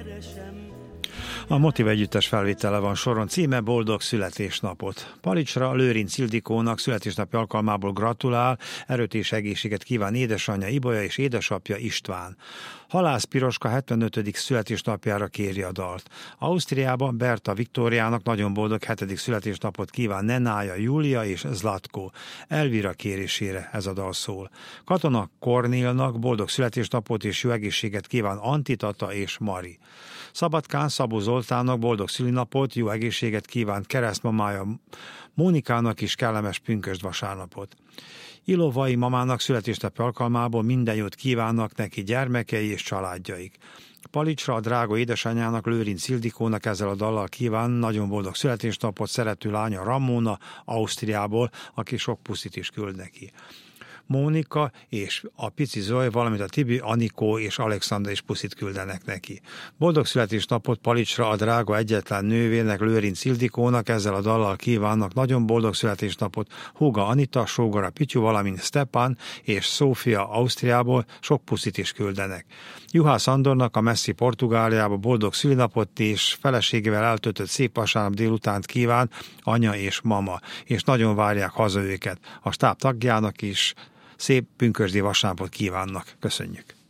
A Motive együttes felvétele van soron, címe Boldog születésnapot. Palicsra Lőrinc Ildikónak születésnapi alkalmából gratulál, erőt és egészséget kíván édesanyja Ibolya és édesapja István. Halász Piroska 75. születésnapjára kéri a dalt. Ausztriában Berta Viktóriának nagyon boldog 7. születésnapot kíván Nenája Júlia és Zlatko. Elvira kérésére ez a dal szól. Katona Kornélnak boldog születésnapot és jó egészséget kíván Antitata és Mari. Szabadkán Szabó Zoltánnak boldog szülinapot, jó egészséget kíván keresztmamája Mónikának is kellemes pünkösd vasárnapot. Ilovai mamának születésnapi alkalmából minden jót kívánnak neki gyermekei és családjaik. Palicsra a drága édesanyjának, Lőrinc Ildikónak ezzel a dallal kíván nagyon boldog születésnapot szerető lánya Ramona Ausztriából, aki sok puszit is küld neki. Mónika és a pici Zoe, valamint a Tibi, Anikó és Alexandra is puszit küldenek neki. Boldog születésnapot Palicsra a drága egyetlen nővérnek, Lőrinc Ildikónak ezzel a dallal kívánnak nagyon boldog születésnapot húga Anita, sógora Pityu, valamint Stepan és Szófia Ausztriából sok puszit is küldenek. Juhász Andornak a messzi Portugáliába boldog szülinapot és feleségével eltöltött szép vasárnap délutánt kíván anya és mama, és nagyon várják haza őket. A stáb tagjának is szép pünkösdi vasárnapot kívánnak. Köszönjük!